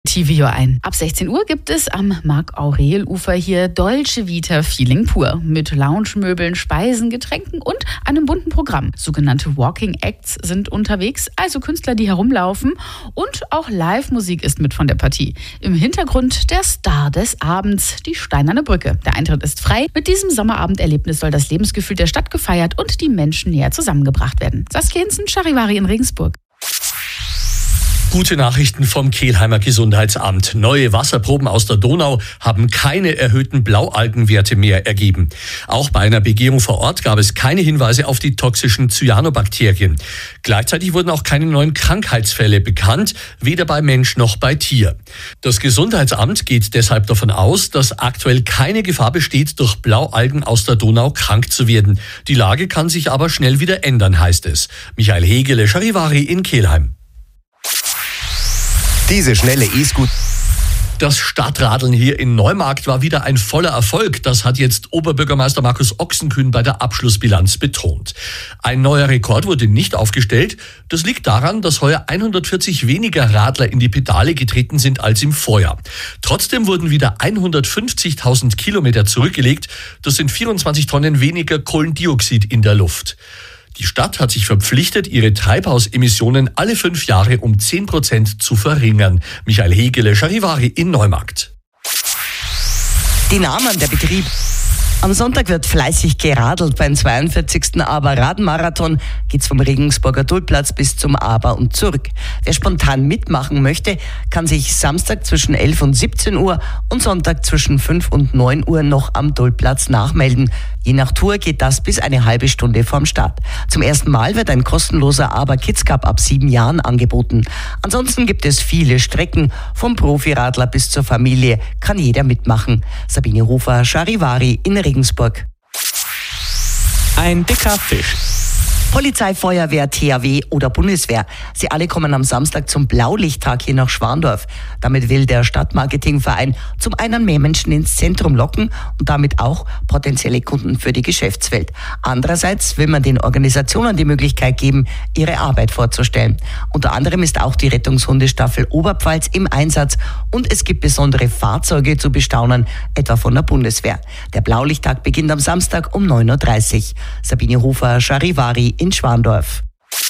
Tivio ein. Ab 16 Uhr gibt es am Marc-Aurel-Ufer hier Dolce Vita Feeling pur. Mit Lounge-Möbeln, Speisen, Getränken und einem bunten Programm. Sogenannte Walking Acts sind unterwegs, also Künstler, die herumlaufen. Und auch Live-Musik ist mit von der Partie. Im Hintergrund der Star des Abends, die Steinerne Brücke. Der Eintritt ist frei. Mit diesem Sommerabenderlebnis soll das Lebensgefühl der Stadt gefeiert und die Menschen näher zusammengebracht werden. Saskia Hinzen, Charivari in Regensburg. Gute Nachrichten vom Kelheimer Gesundheitsamt. Neue Wasserproben aus der Donau haben keine erhöhten Blaualgenwerte mehr ergeben. Auch bei einer Begehung vor Ort gab es keine Hinweise auf die toxischen Cyanobakterien. Gleichzeitig wurden auch keine neuen Krankheitsfälle bekannt, weder bei Mensch noch bei Tier. Das Gesundheitsamt geht deshalb davon aus, dass aktuell keine Gefahr besteht, durch Blaualgen aus der Donau krank zu werden. Die Lage kann sich aber schnell wieder ändern, heißt es. Michael Hegele, Charivari in Kelheim. Diese schnelle E-Scooter. Das Stadtradeln hier in Neumarkt war wieder ein voller Erfolg. Das hat jetzt Oberbürgermeister Markus Ochsenkühn bei der Abschlussbilanz betont. Ein neuer Rekord wurde nicht aufgestellt. Das liegt daran, dass heuer 140 weniger Radler in die Pedale getreten sind als im Vorjahr. Trotzdem wurden wieder 150.000 Kilometer zurückgelegt. Das sind 24 Tonnen weniger Kohlendioxid in der Luft. Die Stadt hat sich verpflichtet, ihre Treibhausemissionen alle 5 Jahre um 10% zu verringern. Michael Hegele, Charivari in Neumarkt. Die Namen der Betriebe. Am Sonntag wird fleißig geradelt. Beim 42. Aber-Radmarathon geht's vom Regensburger Tullplatz bis zum Aber und zurück. Wer spontan mitmachen möchte, kann sich Samstag zwischen 11 und 17 Uhr und Sonntag zwischen 5 und 9 Uhr noch am Tullplatz nachmelden. Je nach Tour geht das bis eine halbe Stunde vorm Start. Zum ersten Mal wird ein kostenloser Aber-Kids Cup ab 7 Jahren angeboten. Ansonsten gibt es viele Strecken. Vom Profiradler bis zur Familie kann jeder mitmachen. Sabine Hofer, Charivari in Regensburg. Ein dicker Fisch. Polizei, Feuerwehr, THW oder Bundeswehr. Sie alle kommen am Samstag zum Blaulichttag hier nach Schwandorf. Damit will der Stadtmarketingverein zum einen mehr Menschen ins Zentrum locken und damit auch potenzielle Kunden für die Geschäftswelt. Andererseits will man den Organisationen die Möglichkeit geben, ihre Arbeit vorzustellen. Unter anderem ist auch die Rettungshundestaffel Oberpfalz im Einsatz und es gibt besondere Fahrzeuge zu bestaunen, etwa von der Bundeswehr. Der Blaulichttag beginnt am Samstag um 9.30 Uhr. Sabine Hofer, Charivari in Schwandorf.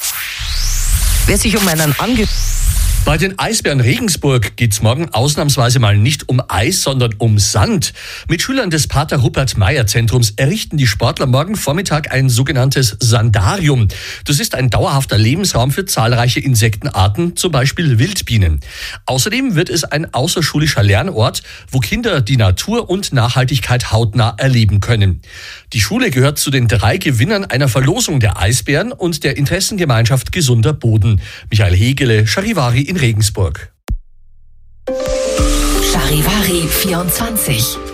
Wer sich um einen Bei den Eisbären Regensburg geht's morgen ausnahmsweise mal nicht um Eis, sondern um Sand. Mit Schülern des Pater-Rupert-Meyer-Zentrums errichten die Sportler morgen Vormittag ein sogenanntes Sandarium. Das ist ein dauerhafter Lebensraum für zahlreiche Insektenarten, zum Beispiel Wildbienen. Außerdem wird es ein außerschulischer Lernort, wo Kinder die Natur und Nachhaltigkeit hautnah erleben können. Die Schule gehört zu den 3 Gewinnern einer Verlosung der Eisbären und der Interessengemeinschaft Gesunder Boden. Michael Hegele, Charivari in Regensburg. Charivari 24.